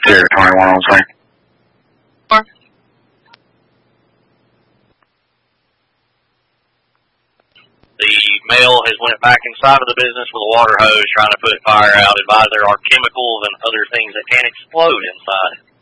Sierra 21 on scene. The male has went back inside of the business with a water hose trying to put fire out. Advise there are chemicals and other things that can explode inside.